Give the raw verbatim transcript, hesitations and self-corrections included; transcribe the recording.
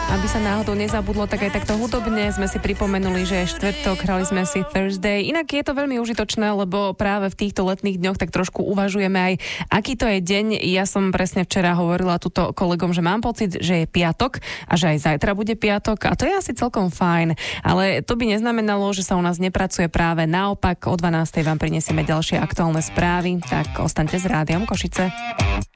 Aby sa náhodou nezabudlo, tak aj takto hudobne sme si pripomenuli, že je štvrtok, hrali sme si Thursday. Inak je to veľmi užitočné, lebo práve v týchto letných dňoch tak trošku uvažujeme aj, aký to je deň. Ja som presne včera hovorila tuto kolegom, že mám pocit, že je piatok a že aj zajtra bude piatok a to je asi celkom fajn. Ale to by neznamenalo, že sa u nás nepracuje, práve naopak. O dvanástej vám prinesieme ďalšie aktuálne správy, tak ostaňte s Rádiom Košice.